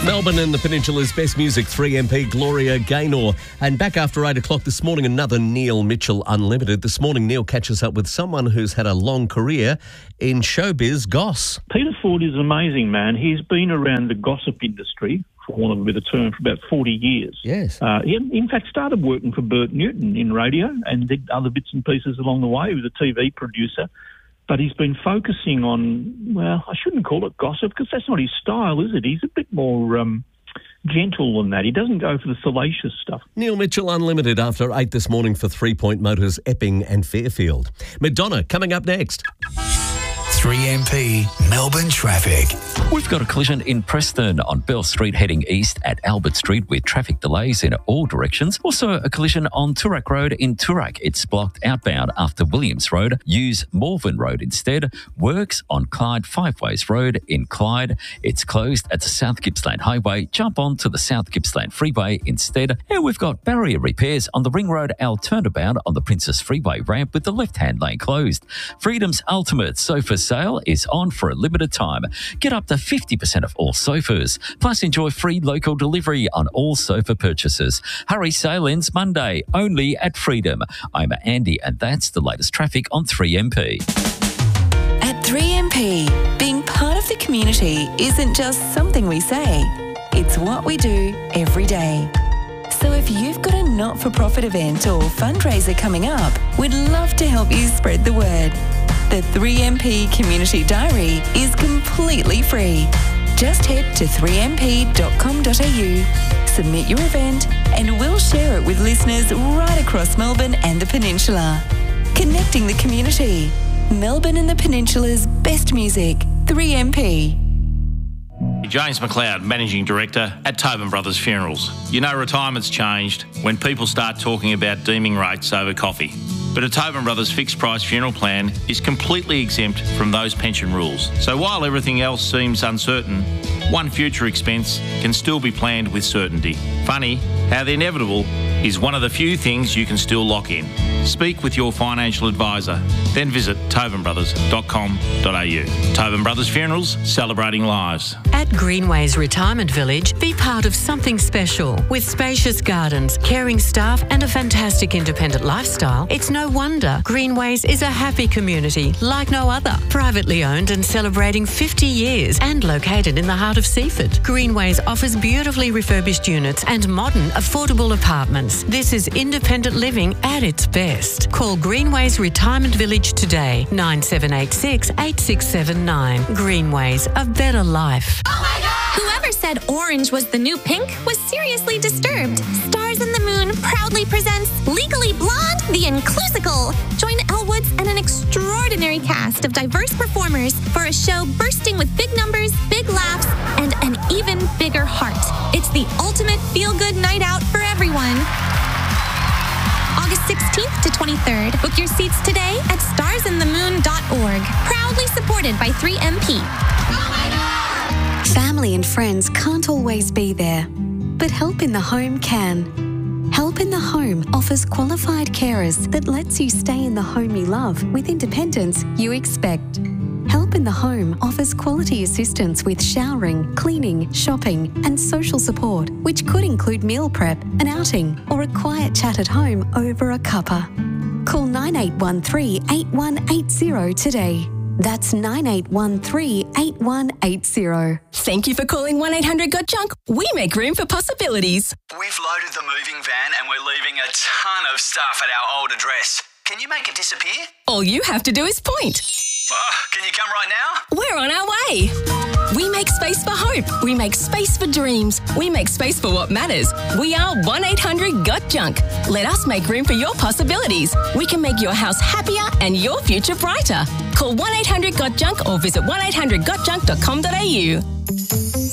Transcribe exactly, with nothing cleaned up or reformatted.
Melbourne and the Peninsula's best music, three M P Gloria Gaynor. And back after eight o'clock this morning, another Neil Mitchell Unlimited. This morning, Neil catches up with someone who's had a long career in showbiz goss. Peter Ford is an amazing man. He's been around the gossip industry, for want of a better term, for about forty years. Yes. Uh, he, in fact, started working for Bert Newton in radio and did other bits and pieces along the way. He was a T V producer. But he's been focusing on, well, I shouldn't call it gossip because that's not his style, is it? He's a bit more um, gentle than that. He doesn't go for the salacious stuff. Neil Mitchell Unlimited after eight this morning for Three Point Motors, Epping and Fairfield. Madonna coming up next. three M P Melbourne traffic. We've got a collision in Preston on Bell Street heading east at Albert Street with traffic delays in all directions. Also a collision on Toorak Road in Toorak. It's blocked outbound after Williams Road. Use Morven Road instead. Works on Clyde Five Ways Road in Clyde. It's closed at the South Gippsland Highway. Jump on to the South Gippsland Freeway instead. And we've got barrier repairs on the Ring Road L turnabout on the Princess Freeway ramp with the left-hand lane closed. Freedom's Ultimate Sofa sale is on for a limited time. Get up to fifty percent of all sofas. Plus enjoy free local delivery on all sofa purchases. Hurry, sale ends Monday, only at Freedom. I'm Andy and that's the latest traffic on three M P. At three M P, being part of the community isn't just something we say. It's what we do every day. So if you've got a not-for-profit event or fundraiser coming up, we'd love to help you spread the word. The three M P Community Diary is completely free. Just head to three m p dot com dot a u, submit your event, and we'll share it with listeners right across Melbourne and the Peninsula. Connecting the community. Melbourne and the Peninsula's best music. three M P. James McLeod, Managing Director at Tobin Brothers Funerals. You know retirement's changed when people start talking about deeming rates over coffee. But a Tobin Brothers fixed price funeral plan is completely exempt from those pension rules. So while everything else seems uncertain, one future expense can still be planned with certainty. Funny how the inevitable is one of the few things you can still lock in. Speak with your financial advisor, then visit tobin brothers dot com dot a u. Tobin Brothers Funerals, celebrating lives. At Greenways Retirement Village, be part of something special. With spacious gardens, caring staff and a fantastic independent lifestyle, it's no wonder Greenways is a happy community like no other. Privately owned and celebrating fifty years and located in the heart of Seaford. Greenways offers beautifully refurbished units and modern, affordable apartments. This is independent living at its best. Call Greenways Retirement Village today, nine seven eight six, eight six seven nine. Greenways, a better life. Whoever said orange was the new pink was seriously disturbed. Stars in the Moon proudly presents Legally Blonde, the Inclusical. Join Elle Woods and an extraordinary cast of diverse performers for a show bursting with big numbers, big laughs, and an even bigger heart. It's the ultimate feel-good night out for everyone. August sixteenth to twenty-third. Book your seats today at stars in the moon dot org. Proudly supported by three M P. Family and friends can't always be there, but Help in the Home can. Help in the Home offers qualified carers that lets you stay in the home you love with independence you expect. Help in the Home offers quality assistance with showering, cleaning, shopping and social support, which could include meal prep, an outing or a quiet chat at home over a cuppa. Call nine eight one three, eight one eight zero today. That's nine eight one three, eight one eight zero. Thank you for calling one eight hundred got junk. We make room for possibilities. We've loaded the moving van and we're leaving a ton of stuff at our old address. Can you make it disappear? All you have to do is point. Oh, can you come right now? We're on our way. We make space for hope. We make space for dreams. We make space for what matters. We are one eight hundred got junk. Let us make room for your possibilities. We can make your house happier and your future brighter. Call one eight hundred got junk or visit one eight hundred got junk dot com dot a u.